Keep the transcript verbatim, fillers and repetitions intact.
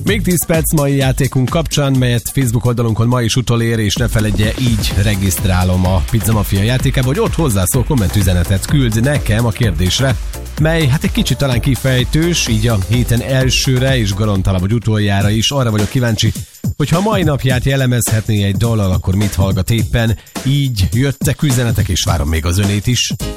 Még tíz perc mai játékunk kapcsán, melyet Facebook oldalunkon ma is utolér, és ne feledje, így regisztrálom a Pizza Mafia játékába, hogy ott hozzászól, kommentüzenetet küld nekem a kérdésre, mely hát egy kicsit talán kifejtős, így a héten elsőre, és garantálom, hogy utoljára is. Arra vagyok kíváncsi, hogyha a mai napját jellemezhetné egy dallal, akkor mit hallgat éppen? Így jöttek üzenetek, és várom még az önét is.